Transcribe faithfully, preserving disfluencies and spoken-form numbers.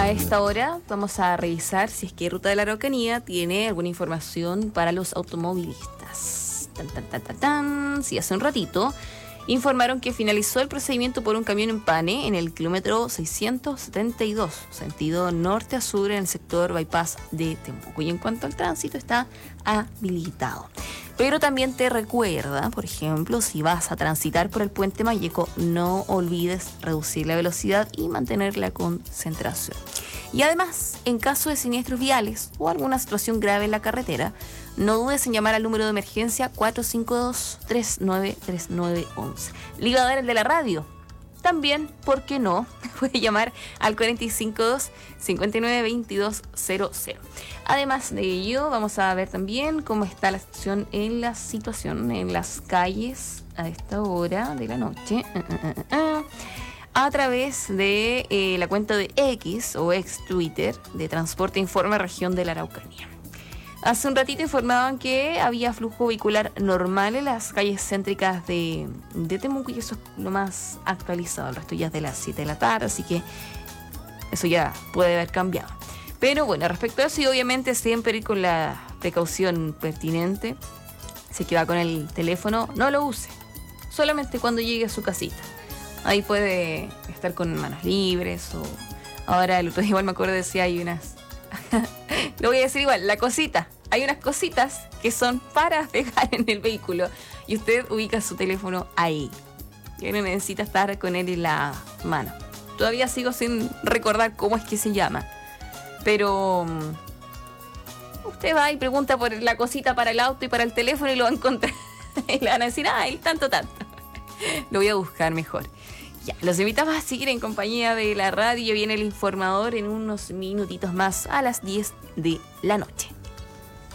A esta hora vamos a revisar si es que Ruta de la Araucanía tiene alguna información para los automovilistas. Tan, tan, tan, tan, tan. Sí, hace un ratito informaron que finalizó el procedimiento por un camión en pane en el kilómetro seiscientos setenta y dos, sentido norte a sur en el sector bypass de Temuco. Y en cuanto al tránsito, está habilitado. Pero también te recuerda, por ejemplo, si vas a transitar por el puente Mayeco, no olvides reducir la velocidad y mantener la concentración. Y además, en caso de siniestros viales o alguna situación grave en la carretera, no dudes en llamar al número de emergencia cuatro cinco dos, tres nueve tres nueve uno uno. Le iba a dar el de la radio. También, ¿por qué no? Puede llamar al cuatro cinco dos, cinco nueve dos dos cero cero. Además de ello, vamos a ver también cómo está la situación en la situación en las calles a esta hora de la noche. Uh, uh, uh, uh. A través de eh, la cuenta de X o ex Twitter de Transporte Informa Región de la Araucanía. Hace un ratito informaban que había flujo vehicular normal en las calles céntricas de, de Temuco, y eso es lo más actualizado. El resto ya es de las siete de la tarde, así que eso ya puede haber cambiado. Pero bueno, respecto a eso, y obviamente siempre ir con la precaución pertinente. Si es que va con el teléfono, no lo use. Solamente cuando llegue a su casita. Ahí puede estar con manos libres o... Ahora el otro día igual me acuerdo decía hay unas... Lo voy a decir igual, la cosita. Hay unas cositas que son para dejar en el vehículo y usted ubica su teléfono ahí. Y no necesita estar con él en la mano. Todavía sigo sin recordar cómo es que se llama. Pero usted va y pregunta por la cosita para el auto y para el teléfono y lo va a encontrar. Y le van a decir, ah, el tanto, tanto. Lo voy a buscar mejor. Ya, los invitamos a seguir en compañía de la radio. Viene el informador en unos minutitos más a las diez de la noche.